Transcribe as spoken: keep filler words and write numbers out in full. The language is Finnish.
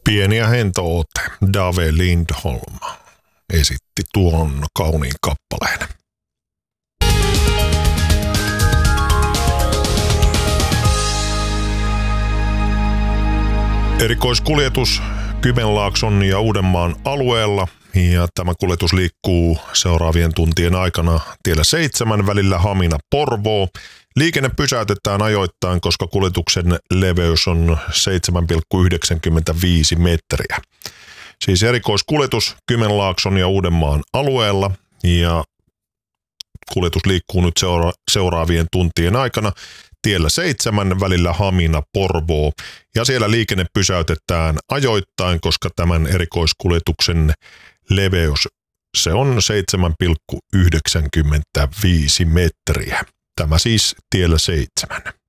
Pieni ja hentoote Dave Lindholm esitti tuon kauniin kappaleen. Erikoiskuljetus Kymenlaakson ja Uudenmaan alueella, ja tämä kuljetus liikkuu seuraavien tuntien aikana tiellä seitsemän välillä Hamina-Porvoo. Liikenne pysäytetään ajoittain, koska kuljetuksen leveys on seitsemän pilkku yhdeksänkymmentäviisi metriä. Siis erikoiskuljetus Kymenlaakson ja Uudenmaan alueella, ja kuljetus liikkuu nyt seura- seuraavien tuntien aikana tiellä seitsemän välillä Hamina-Porvoo, ja siellä liikenne pysäytetään ajoittain, koska tämän erikoiskuljetuksen leveys se on seitsemän pilkku yhdeksänkymmentäviisi metriä. Tämä siis tiellä seitsemän.